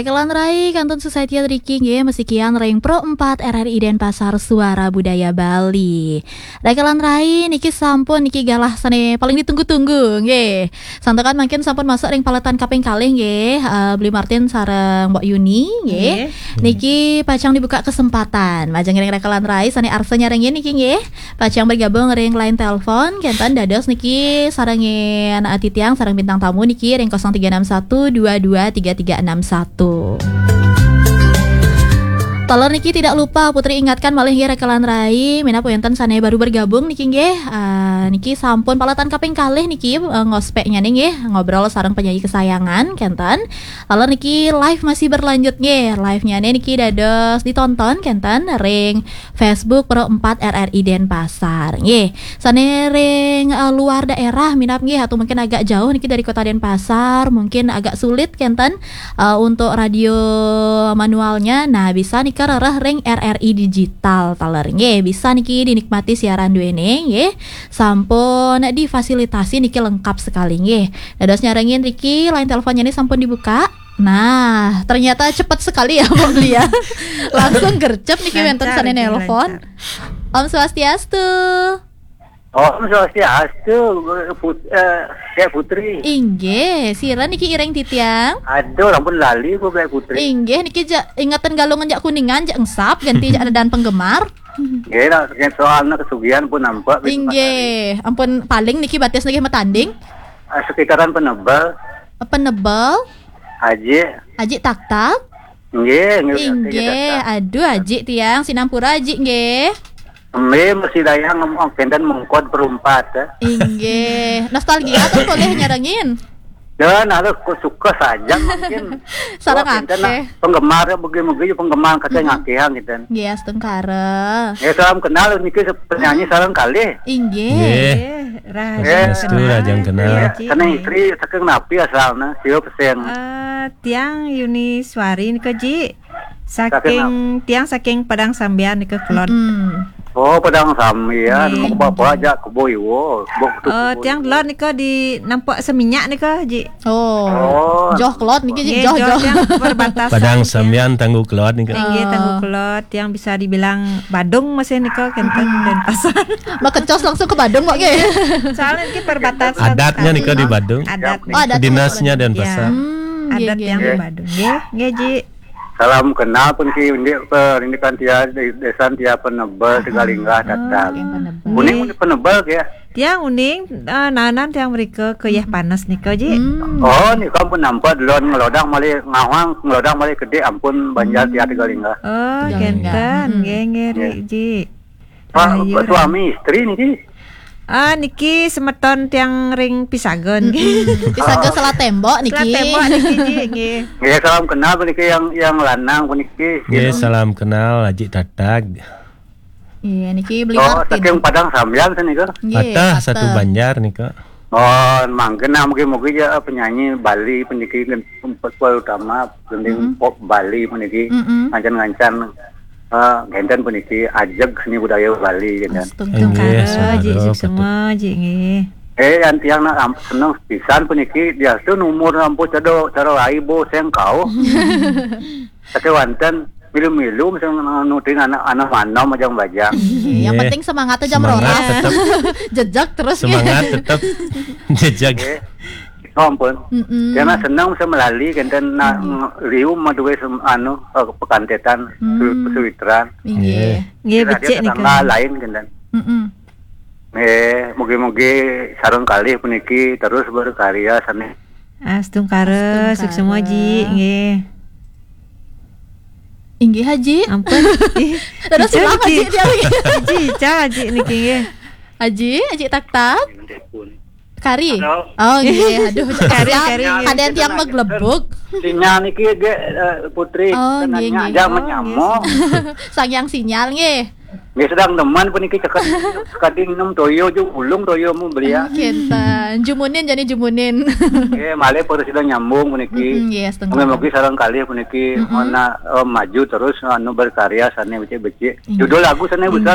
Kelan Rai Kanton Society Riking ya mesikian Ring Pro 4 RRI Denpasar Suara Budaya Bali. Kelan Rai niki sampun niki galah sane paling ditunggu-tunggu nggih. Santokan makin sampun masuk ring paletan kaping kalih nggih. Beli Martin sareng Mbok Yuni nggih. Niki pacang dibuka kesempatan. Majang ring Kelan Rai sane arsa nyarengin niki nggih. Pacang bergabung ring line telepon kentan dados niki sarengin titiang sareng bintang tamu niki ring 0361223361. Tolong niki tidak lupa Putri ingatkan malih nggih Kelan Rai mina poenten sane baru bergabung niki nggih niki sampun paletan kaping kalih niki ngospeknya nggih ngobrol sareng penyanyi kesayangan kenten. Lalu niki live masih berlanjut nggih. Live-nya niki dados ditonton kenten ring Facebook Pro 4 RRI Denpasar nggih. Sane ring luar daerah minap nggih atau mungkin agak jauh niki dari kota Denpasar, mungkin agak sulit kenten untuk radio manualnya. Nah, bisa niki rarah ring RRI digital taler nggih, bisa niki dinikmati siaran duene nggih. Sampun difasilitasi niki lengkap sekali nggih. Dados nyarengin Riki line teleponnya ini sampun dibuka. Nah, ternyata cepat sekali ya Mbak Lia. Langsung gercep niki wonten sane nelpon. Om Swastiastu. Om Swastiastu, Kak Putri. Inggih, sira niki ireng titiang. Aduh, ampun lali ku Kak Putri. Inggih niki ingatan galungan jak kuningan jak engsap ganti jak dan penggemar. Nggih, nek soalna kesugihan pun nampak. Inggih, ampun paling niki batis niki metanding. Sekitaran penebal. Penebal? Aji tak. Inggih, aduh Aji tiang Sinampura Aji nggih. Masih daya ngomong dan mengkod perumpat. Inggih, nostalgia tuh boleh nyarengin. Dan harus suka saja mungkin. Sareng akeh. Penggemar begitu penggemar kata ngakehan gitu. Nggih, astengkara. Ya salam kenal niki penyanyi sareng kalih. Inggih. Rajang kenal. Karena istri saking napi asalna, sieu pesen. Tiang Yuni Swari nika Ji. Saking Padang Sambian nika Kelon. Oh, Padang Sambian, mau bawa aja ke Boywo. Tiang delon nika di nampak seminyak nika Ji. Oh. Joh Kelot niki Ji, joh. Perbatasan. Padang Sambian Tangguh Kelot nika. Nggih, Tangguh Kelot yang bisa dibilang Badung masih nika kenten Denpasar. Makecos langsung ke Badung kok nggih. Soalnya niki perbatasan. Adatnya nika di Badung. Adat. Dinasnya Denpasar. Adat yang di Badung. Nggih Ji. Salam kenal pun ki ini kan dia desa dia penebal Tegalinggah datang. Uning penebal ya. Tiang uning nanan tiang mereka keyah panas nika Ji. Oh, nika pun nampak delon ngelodang malih ngawang ngelodang malih gede ampun banjar dia Tegalinggah. Oh, kenten nggih Ji. Pak suami istri niki. Niki semeton tiang ring pisagon. Pisagon salah tembok niki. Salah tembok niki nggih. Nggih, salam kenal niki yang lanang niki. Nggih, salam kenal Haji Tatag. Iya, niki beli Martin. Saking Padang Sambian nika. Patah satu Banjar nika. Oh, mangken mugi-mugi ya penyanyi Bali peniki utama gending pop Bali peniki ngancan-ngancan genten puniki ajeg seni budaya Bali genten. Ji semua Ji nggih. Yang tiang nak seneng pisan puniki dia tuh umur ampu cado cara aibo sengkau. Tapi wanten milu-milu misalnya nutin anak-anak mana macam bajang. Yang penting semangat aja merolah. Jejak terus. Semangat tetap jejak. Ampun. Karena senang bisa melalui kenten riu maduwe pekantetan pesuwitran. Nggih becik nika. Lain kenten. Mugi-mugi sareng kalih puniki terus berkarya sami. Astungkara suk semua Ji nggih. Inggih Haji. Ampun. Terus siapa Haji dia lagi? Haji niki nggih. Haji tak. Kari. Halo. Oh iya, aduh kari. Ada yang meglebuk. Sinyal niki Putri tenangnya aja menyamuk. Sangyang sinyal nggih. Nggih sedang teman puniki cekading nem toyo ju ulung toyo mu belia. Kinten, jumunin jadi jumunin. Nggih, malih terus sedang nyambung puniki. Nggih, setengah. Mugi sareng kalih puniki mana maju terus berkarya sane becik-becik. Judul lagu sane besar